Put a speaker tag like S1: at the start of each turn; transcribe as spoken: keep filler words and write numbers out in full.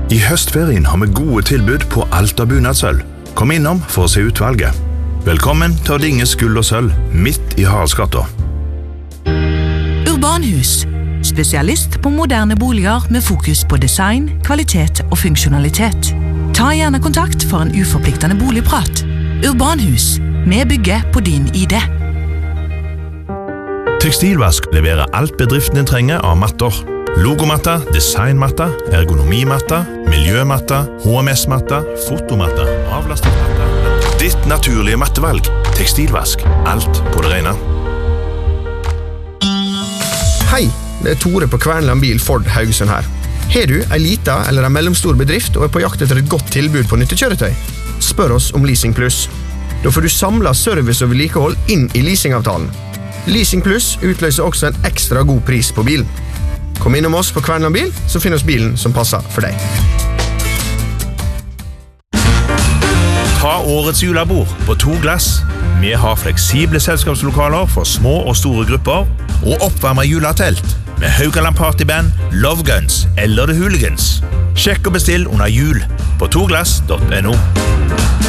S1: I høstferien har vi gode tilbud på alt av bunadsøl. Kom innom for å se utvalget. Velkommen til Dinges Gull og Sølv, midt i Haraldsgata.
S2: Urbanhus. Spesialist på moderne boliger med fokus på design, kvalitet og funksjonalitet. Ta gjerne kontakt for en uforpliktende boligprat. Urbanhus. Vi bygger på din idé.
S1: Tekstilvask leverer alt bedriften din trenger av matter. Logomatter, designmatter, ergonomimatter, miljømatter, H M S-matter, fotomatter, avlastningsmatter. Ditt naturlige mattevalg. Tekstilvask. Alt på det rene.
S3: Hei, det er Tore på Kvernland Bil Ford Haugesund her. Har du en liten eller en mellomstor bedrift og er på jakt etter et godt tilbud på nyttekjøretøy? Spør oss om Leasing Plus. Da får du samlet service og vedlikehold inn i leasingavtalen. Leasing Plus utløser også en ekstra god pris på bilen. Kom innom oss på Kvernland Bil, så finner oss bilen som passer for deg.
S1: Ta årets julebord på to glass. Vi har fleksible selskapslokaler for små og store grupper, og oppvarmet juletelt med Haugaland Partyband, Love Guns eller The Hooligans. Sjekk og bestill under jul på toglass punktum no.